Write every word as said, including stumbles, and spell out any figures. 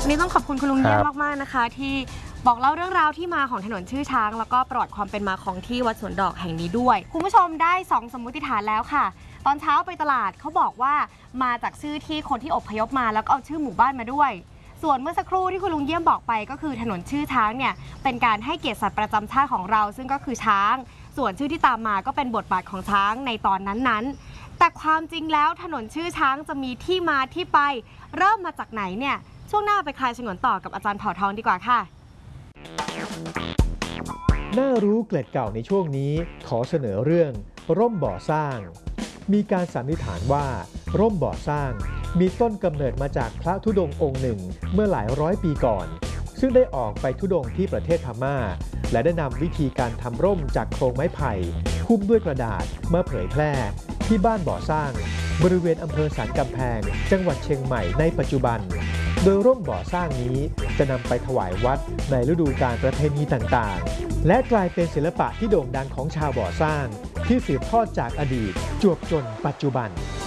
วันนี้ต้องขอบคุณคุณลุงเยี่ยมมากๆนะคะที่บอกเล่าเรื่องราวที่มาของถนนชื่อช้างแล้วก็ประวัติความเป็นมาของที่วัดสวนดอกแห่งนี้ด้วยคุณผู้ชมได้สองสมมุติฐานแล้วค่ะตอนเช้าไปตลาดเขาบอกว่ามาจากชื่อที่คนที่อพยพมาแล้วก็เอาชื่อหมู่บ้านมาด้วยส่วนเมื่อสักครู่ที่คุณลุงเยี่ยมบอกไปก็คือถนนชื่อช้างเนี่ยเป็นการให้เกียรติสัตว์ประจำชาติของเราซึ่งก็คือช้างส่วนชื่อที่ตามมาก็เป็นบทบาทของช้างในตอนนั้นๆแต่ความจริงแล้วถนนชื่อช้างจะมีที่มาที่ไปเริ่มมาจากไหนเนี่ยช่วงหน้าไปคลายฉงนต่อกับอาจารย์เผ่าทองดีกว่าค่ะน่ารู้เกล็ดเก่าในช่วงนี้ขอเสนอเรื่องร่มบ่อสร้างมีการสันนิษฐานว่าร่มบ่อสร้างมีต้นกำเนิดมาจากพระธุดงค์องค์หนึ่งเมื่อหลายร้อยปีก่อนซึ่งได้ออกไปธุดงค์ที่ประเทศพม่าและได้นำวิธีการทำร่มจากโครงไม้ไผ่หุ้มด้วยกระดาษมาเผยแพร่ที่บ้านบ่อสร้างบริเวณอำเภอสันกำแพงจังหวัดเชียงใหม่ในปัจจุบันโดยร่มบ่อสร้างนี้จะนำไปถวายวัดในฤดูกาลประเพณีต่างๆและกลายเป็นศิลปะที่โด่งดังของชาวบ่อสร้างที่สืบทอดจากอดีตจวบจนปัจจุบัน